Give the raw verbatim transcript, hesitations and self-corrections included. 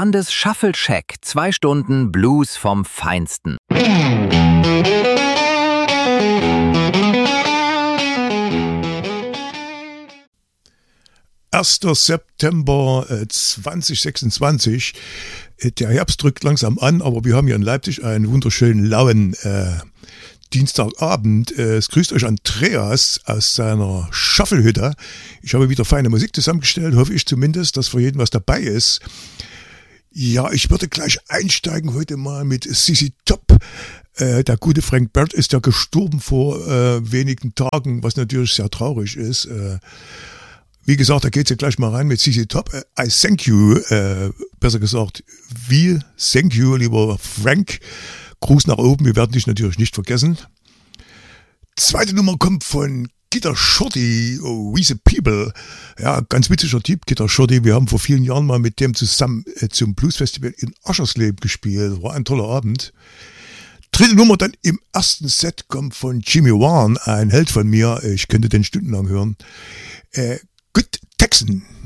Sandes Shuffle Shack. Zwei Stunden Blues vom Feinsten. erster September zwanzig sechsundzwanzig. Der Herbst drückt langsam an, aber wir haben hier in Leipzig einen wunderschönen lauen äh, Dienstagabend. Äh, es grüßt euch Andreas aus seiner Shufflehütte. Ich habe wieder feine Musik zusammengestellt, hoffe ich zumindest, dass für jeden was dabei ist. Ja, ich würde gleich einsteigen heute mal mit Z Z Top. Äh, der gute Frank Bird ist ja gestorben vor äh, wenigen Tagen, was natürlich sehr traurig ist. Äh, Wie gesagt, da geht's ja gleich mal rein mit Z Z Top. I thank you, äh, besser gesagt, wir thank you, lieber Frank. Gruß nach oben, wir werden dich natürlich nicht vergessen. Zweite Nummer kommt von Guitar Shorty, oh, We the People. Ja, ganz witziger Typ, Guitar Shorty. Wir haben vor vielen Jahren mal mit dem zusammen äh, zum Bluesfestival in Aschersleben gespielt. War ein toller Abend. Dritte Nummer dann im ersten Set kommt von Jimmy Warren, ein Held von mir. Ich könnte den stundenlang hören. Äh, Good Texan.